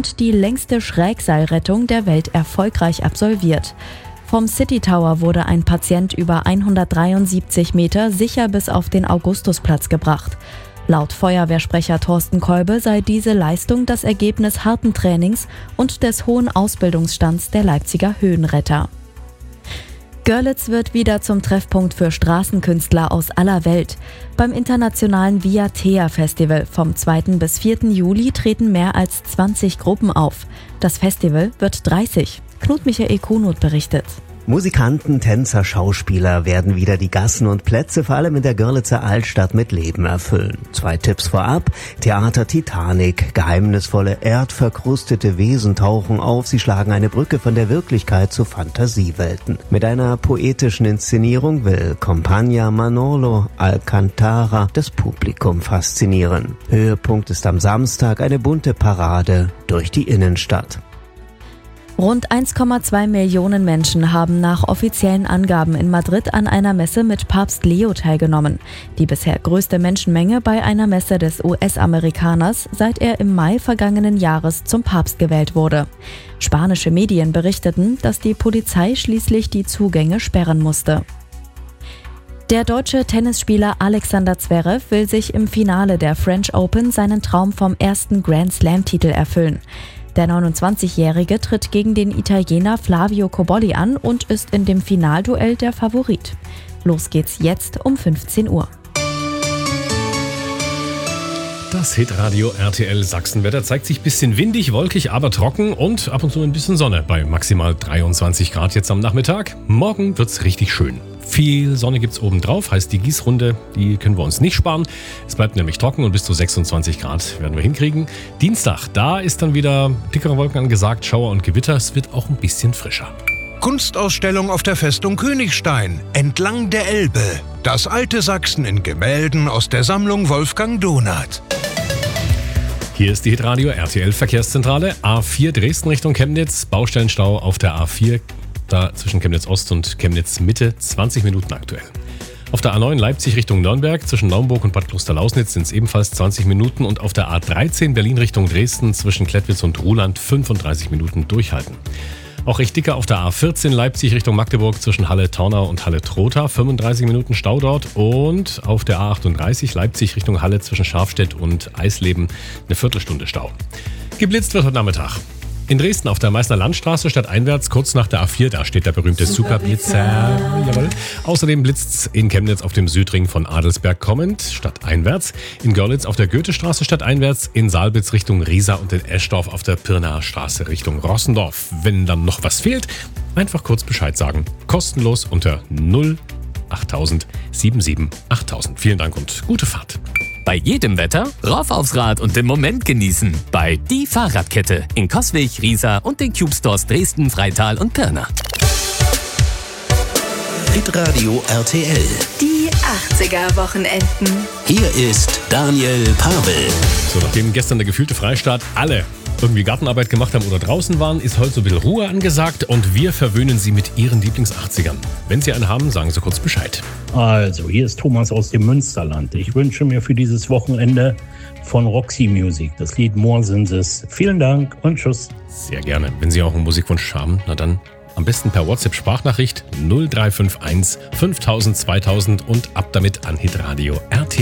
und die längste Schrägseilrettung der Welt erfolgreich absolviert. Vom City Tower wurde ein Patient über 173 Meter sicher bis auf den Augustusplatz gebracht. Laut Feuerwehrsprecher Thorsten Kolbe sei diese Leistung das Ergebnis harten Trainings und des hohen Ausbildungsstands der Leipziger Höhenretter. Görlitz wird wieder zum Treffpunkt für Straßenkünstler aus aller Welt. Beim internationalen Via Thea Festival vom 2. bis 4. Juli treten mehr als 20 Gruppen auf. Das Festival wird 30. Knut Michael Kunut berichtet. Musikanten, Tänzer, Schauspieler werden wieder die Gassen und Plätze vor allem in der Görlitzer Altstadt mit Leben erfüllen. 2 Tipps vorab: Theater Titanic. Geheimnisvolle, erdverkrustete Wesen tauchen auf. Sie schlagen eine Brücke von der Wirklichkeit zu Fantasiewelten. Mit einer poetischen Inszenierung will Compagnia Manolo Alcantara das Publikum faszinieren. Höhepunkt ist am Samstag eine bunte Parade durch die Innenstadt. Rund 1,2 Millionen Menschen haben nach offiziellen Angaben in Madrid an einer Messe mit Papst Leo teilgenommen. Die bisher größte Menschenmenge bei einer Messe des US-Amerikaners, seit er im Mai vergangenen Jahres zum Papst gewählt wurde. Spanische Medien berichteten, dass die Polizei schließlich die Zugänge sperren musste. Der deutsche Tennisspieler Alexander Zverev will sich im Finale der French Open seinen Traum vom ersten Grand Slam-Titel erfüllen. Der 29-Jährige tritt gegen den Italiener Flavio Cobolli an und ist in dem Finalduell der Favorit. Los geht's jetzt um 15 Uhr. Das Hitradio RTL Sachsenwetter zeigt sich ein bisschen windig, wolkig, aber trocken und ab und zu ein bisschen Sonne bei maximal 23 Grad jetzt am Nachmittag. Morgen wird's richtig schön. Viel Sonne gibt's oben drauf, heißt die Gießrunde, die können wir uns nicht sparen. Es bleibt nämlich trocken und bis zu 26 Grad werden wir hinkriegen. Dienstag, da ist dann wieder dickere Wolken angesagt, Schauer und Gewitter. Es wird auch ein bisschen frischer. Kunstausstellung auf der Festung Königstein, entlang der Elbe. Das alte Sachsen in Gemälden aus der Sammlung Wolfgang Donath. Hier ist die Hitradio RTL Verkehrszentrale. A4 Dresden Richtung Chemnitz, Baustellenstau auf der A4. Da zwischen Chemnitz Ost und Chemnitz Mitte 20 Minuten aktuell. Auf der A9 Leipzig Richtung Nürnberg zwischen Naumburg und Bad Klosterlausnitz sind es ebenfalls 20 Minuten und auf der A13 Berlin Richtung Dresden zwischen Klettwitz und Ruhland 35 Minuten durchhalten. Auch recht dicker auf der A14 Leipzig Richtung Magdeburg zwischen Halle-Taunau und Halle-Trotha 35 Minuten Stau dort und auf der A38 Leipzig Richtung Halle zwischen Scharfstedt und Eisleben eine Viertelstunde Stau. Geblitzt wird heute Nachmittag. In Dresden auf der Meißner Landstraße stadteinwärts, kurz nach der A4, da steht der berühmte Superblitzer. Jawohl. Außerdem blitzt's in Chemnitz auf dem Südring von Adelsberg kommend, stadteinwärts. In Görlitz auf der Goethestraße stadteinwärts, in Saalbitz Richtung Riesa und in Eschdorf auf der Pirnaer Straße Richtung Rossendorf. Wenn dann noch was fehlt, einfach kurz Bescheid sagen. Kostenlos unter 08000 77 8000. Vielen Dank und gute Fahrt. Bei jedem Wetter rauf aufs Rad und den Moment genießen. Bei Die Fahrradkette in Coswig, Riesa und den Cube Stores Dresden, Freital und Pirna. Hitradio RTL. Die 80er-Wochenenden. Hier ist Daniel Pavel. So, nachdem gestern der gefühlte Freistaat alle irgendwie Gartenarbeit gemacht haben oder draußen waren, ist heute so ein bisschen Ruhe angesagt und wir verwöhnen Sie mit Ihren Lieblings-80ern. Wenn Sie einen haben, sagen Sie kurz Bescheid. Also, hier ist Thomas aus dem Münsterland. Ich wünsche mir für dieses Wochenende von Roxy Music das Lied More Than This. Vielen Dank und tschüss. Sehr gerne. Wenn Sie auch einen Musikwunsch haben, na dann am besten per WhatsApp-Sprachnachricht 0351 5000 2000 und ab damit an Hitradio RTL.